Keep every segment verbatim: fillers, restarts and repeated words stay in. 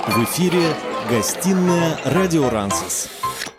В эфире гостиная «Радио Рансес».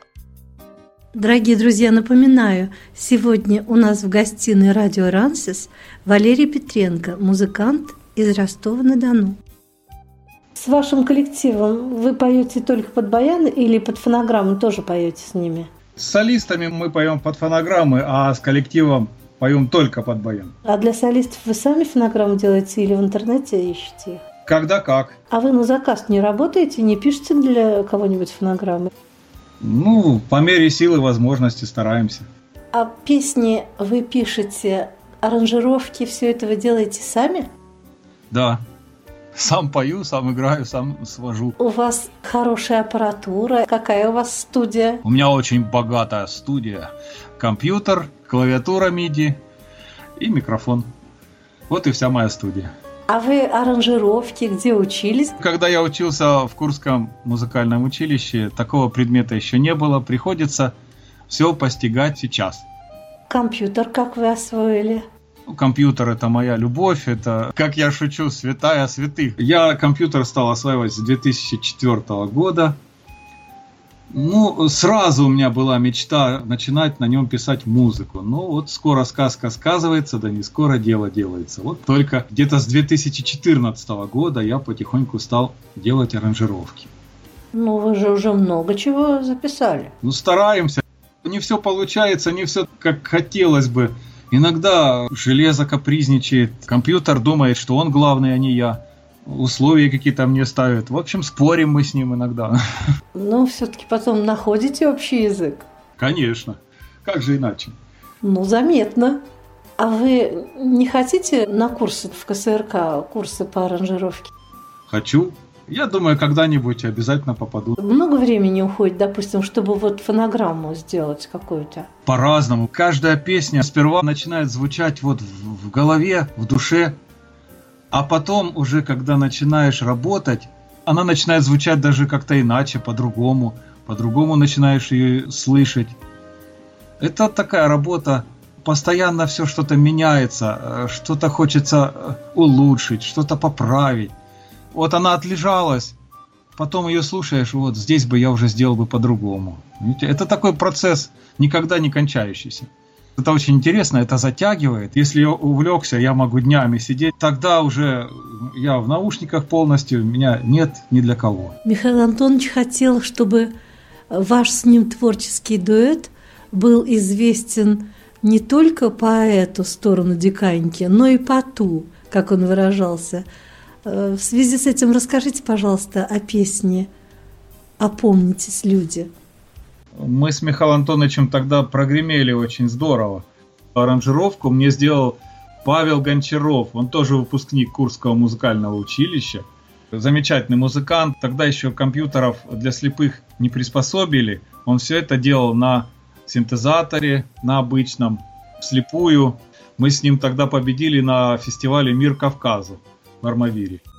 Дорогие друзья, напоминаю, сегодня у нас в гостиной «Радио Рансес» Валерий Петренко, музыкант из Ростова-на-Дону. С вашим коллективом вы поете только под баян или под фонограмму тоже поете с ними? С солистами мы поем под фонограммы, а с коллективом поем только под баян. А для солистов вы сами фонограмму делаете или в интернете ищете их? Когда как. А вы на заказ не работаете, не пишете для кого-нибудь фонограммы? Ну, по мере силы и возможности стараемся. А песни вы пишете, аранжировки, все это вы делаете сами? Да. Сам пою, сам играю, сам свожу. У вас хорошая аппаратура. Какая у вас студия? У меня очень богатая студия. Компьютер, клавиатура миди и микрофон. Вот и вся моя студия. А вы аранжировки где учились? Когда я учился в Курском музыкальном училище, такого предмета еще не было. Приходится все постигать сейчас. Компьютер как вы освоили? Ну, компьютер – это моя любовь, это, как я шучу, святая святых. Я компьютер стал осваивать с две тысячи четвёртого года. Ну, сразу у меня была мечта начинать на нем писать музыку. Но вот скоро сказка сказывается, да не скоро дело делается. Вот только где-то с две тысячи четырнадцатого года я потихоньку стал делать аранжировки. Ну, вы же уже много чего записали. Ну, стараемся. Не все получается, не все как хотелось бы. Иногда железо капризничает, компьютер думает, что он главный, а не я. Условия какие-то мне ставят. В общем, спорим мы с ним иногда. Но все-таки потом находите общий язык? Конечно. Как же иначе? Ну, заметно. А вы не хотите на курсы в ка эс эр ка, курсы по аранжировке? Хочу. Я думаю, когда-нибудь обязательно попаду. Много времени уходит, допустим, чтобы вот фонограмму сделать какую-то? По-разному. Каждая песня сперва начинает звучать вот в, в голове, в душе. А потом уже, когда начинаешь работать, она начинает звучать даже как-то иначе, по-другому. По-другому начинаешь ее слышать. Это такая работа. Постоянно все что-то меняется, что-то хочется улучшить, что-то поправить. Вот она отлежалась, потом ее слушаешь, вот здесь бы я уже сделал бы по-другому. Видите? Это такой процесс, никогда не кончающийся. Это очень интересно, это затягивает. Если я увлекся, я могу днями сидеть. Тогда уже я в наушниках полностью, меня нет ни для кого. Михаил Антонович хотел, чтобы ваш с ним творческий дуэт был известен не только по эту сторону Диканьки, но и по ту, как он выражался. В связи с этим расскажите, пожалуйста, о песне «Опомнитесь, люди». Мы с Михаилом Антоновичем тогда прогремели очень здорово. Аранжировку мне сделал Павел Гончаров. Он тоже выпускник Курского музыкального училища. Замечательный музыкант. Тогда еще компьютеров для слепых не приспособили. Он все это делал на синтезаторе, на обычном, вслепую. Мы с ним тогда победили на фестивале «Мир Кавказа» в Армавире.